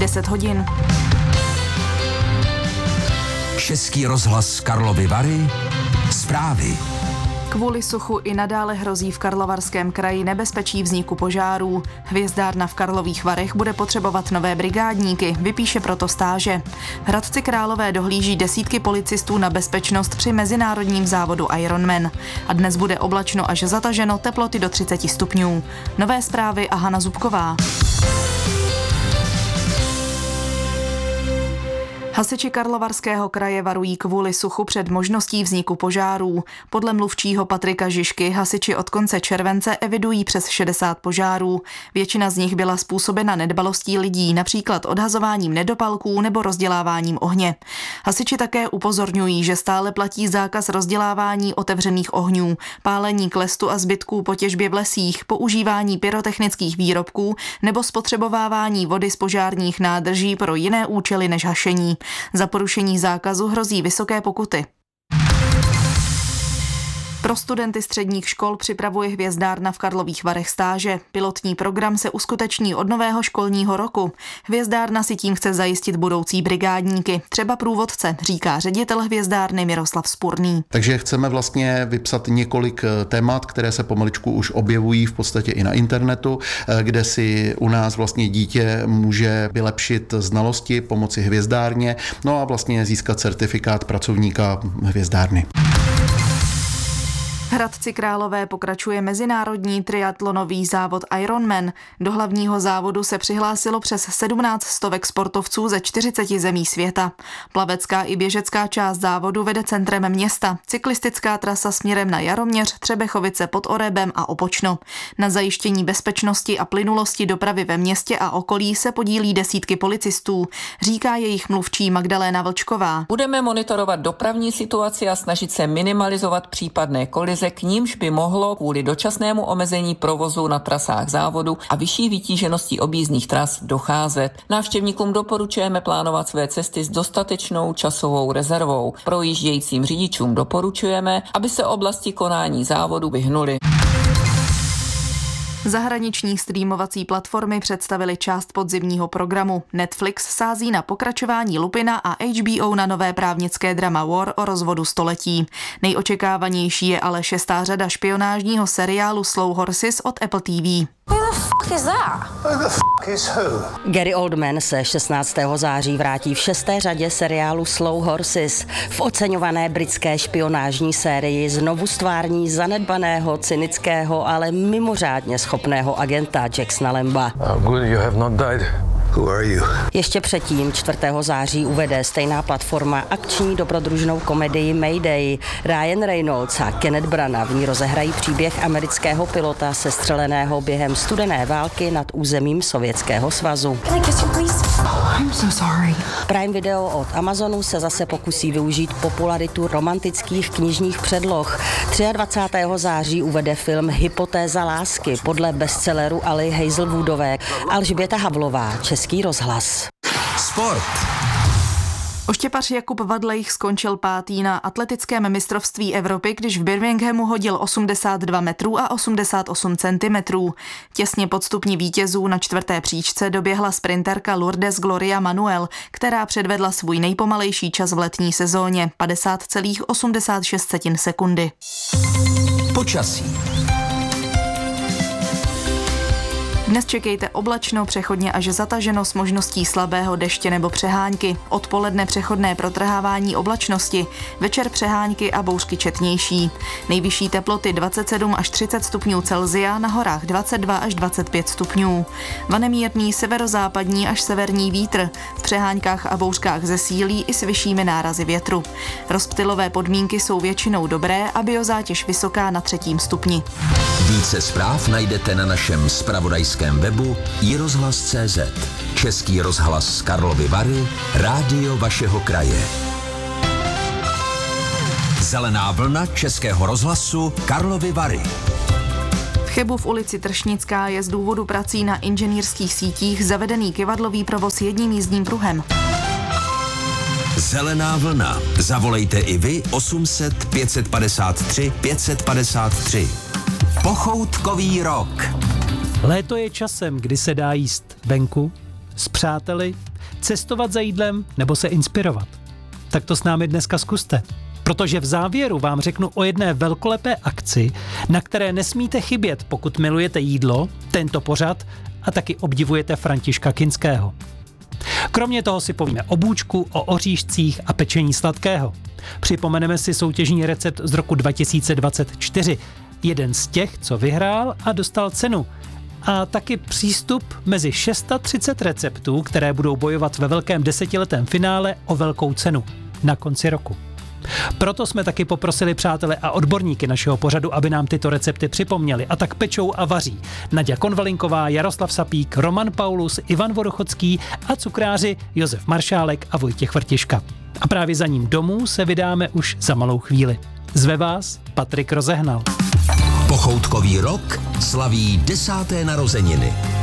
10 hodin. Český rozhlas Karlovy Vary. Zprávy. Kvůli suchu i nadále hrozí v Karlovarském kraji nebezpečí vzniku požárů. Hvězdárna v Karlových Varech bude potřebovat nové brigádníky, vypíše proto stáže. V Hradci Králové dohlíží desítky policistů na bezpečnost při mezinárodním závodu Ironman. A dnes bude oblačno až zataženo, teploty do 30 stupňů. Nové zprávy a Hana Zubková. Hasiči Karlovarského kraje varují kvůli suchu před možností vzniku požárů. Podle mluvčího Patrika Žižky hasiči od konce července evidují přes 60 požárů. Většina z nich byla způsobena nedbalostí lidí, například odhazováním nedopalků nebo rozděláváním ohně. Hasiči také upozorňují, že stále platí zákaz rozdělávání otevřených ohňů, pálení klestu a zbytků po těžbě v lesích, používání pyrotechnických výrobků nebo spotřebovávání vody z požárních nádrží pro jiné účely než hašení. Za porušení zákazu hrozí vysoké pokuty. Pro studenty středních škol připravuje Hvězdárna v Karlových Varech stáže. Pilotní program se uskuteční od nového školního roku. Hvězdárna si tím chce zajistit budoucí brigádníky, třeba průvodce, říká ředitel Hvězdárny Miroslav Spurný. Takže chceme vlastně vypsat několik témat, které se pomaličku už objevují v podstatě i na internetu, kde si u nás vlastně dítě může vylepšit znalosti, pomoci hvězdárně, no a vlastně získat certifikát pracovníka hvězdárny. V Hradci Králové pokračuje mezinárodní triatlonový závod Ironman. Do hlavního závodu se přihlásilo přes 17 stovek sportovců ze 40 zemí světa. Plavecká i běžecká část závodu vede centrem města. Cyklistická trasa směrem na Jaroměř, Třebechovice pod Orebem a Opočno. Na zajištění bezpečnosti a plynulosti dopravy ve městě a okolí se podílí desítky policistů, říká jejich mluvčí Magdaléna Vlčková. Budeme monitorovat dopravní situaci a snažit se minimalizovat případné kolize, k nímž by mohlo kvůli dočasnému omezení provozu na trasách závodu a vyšší vytížeností objízdných tras docházet. Návštěvníkům doporučujeme plánovat své cesty s dostatečnou časovou rezervou. Projíždějícím řidičům doporučujeme, aby se oblasti konání závodu vyhnuli. Zahraniční streamovací platformy představily část podzimního programu. Netflix sází na pokračování Lupina a HBO na nové právnické drama War o rozvodu století. Nejočekávanější je ale 6. řada špionážního seriálu Slow Horses od Apple TV. Gary Oldman se 16. září vrátí v 6. řadě seriálu Slow Horses. V oceňované britské špionážní sérii znovu stvární zanedbaného, cynického, ale mimořádně schopného agenta Jacksona Lamba. Ještě předtím 4. září uvede stejná platforma akční dobrodružnou komedii Mayday. Ryan Reynolds a Kenneth Branagh v ní rozehrají příběh amerického pilota sestřeleného během studené války nad územím Sovětského svazu. Prime Video od Amazonu se zase pokusí využít popularitu romantických knižních předloh. 23. září uvede film Hypotéza lásky podle bestselleru Ali Hazelwoodové. Alžběta Havlová, Český rozhlas. Sport. Oštěpař Jakub Vadlejch skončil 5. na atletickém mistrovství Evropy, když v Birminghamu hodil 82 metrů a 88 centimetrů. Těsně pod stupni vítězů na 4. příčce doběhla sprinterka Lourdes Gloria Manuel, která předvedla svůj nejpomalejší čas v letní sezóně 50,86 sekundy. Počasí. Dnes čekejte oblačno, přechodně až zataženo s možností slabého deště nebo přehánky. Odpoledne přechodné protrhávání oblačnosti, večer přehánky a bouřky četnější. Nejvyšší teploty 27 až 30 stupňů Celsia, na horách 22 až 25 stupňů. Vanemírný severozápadní až severní vítr, v přeháňkách a bouřkách zesílí i s vyššími nárazy větru. Rozptylové podmínky jsou většinou dobré a biozátěž vysoká na 3. stupni. Více zpráv najdete na našem zpravodajském webu iRozhlas.cz. Český rozhlas z Karlovy Vary, rádio vašeho kraje. Zelená vlna Českého rozhlasu Karlovy Vary. V Chebu v ulici Tršnická je z důvodu prací na inženýrských sítích zavedený kyvadlový provoz jedním jízdním pruhem. Zelená vlna. Zavolejte i vy 800 553 553. Pochoutkový rok. Léto je časem, kdy se dá jíst venku, s přáteli, cestovat za jídlem nebo se inspirovat. Tak to s námi dneska zkuste. Protože v závěru vám řeknu o jedné velkolepé akci, na které nesmíte chybět, pokud milujete jídlo, tento pořad a taky obdivujete Františka Kinského. Kromě toho si povíme o bůčku, o oříšcích a pečení sladkého. Připomeneme si soutěžní recept z roku 2024. Jeden z těch, co vyhrál a dostal cenu. A taky přístup mezi 630 receptů, které budou bojovat ve velkém 10letém finále o velkou cenu na konci roku. Proto jsme taky poprosili přátele a odborníky našeho pořadu, aby nám tyto recepty připomněli. A tak pečou a vaří Naďa Konvalinková, Jaroslav Sapík, Roman Paulus, Ivan Vodochodský a cukráři Josef Maršálek a Vojtěch Vrtiška. A právě za ním domů se vydáme už za malou chvíli. Zve vás Patrik Rozehnal. Pochoutkový rok slaví 10. narozeniny.